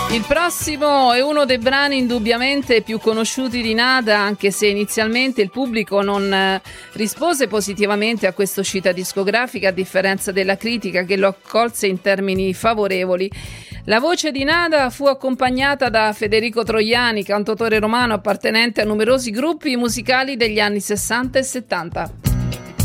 Il prossimo è uno dei brani indubbiamente più conosciuti di Nada, anche se inizialmente il pubblico non rispose positivamente a questa uscita discografica, a differenza della critica che lo accolse in termini favorevoli. La voce di Nada fu accompagnata da Federico Troiani, cantautore romano appartenente a numerosi gruppi musicali degli anni 60 e 70.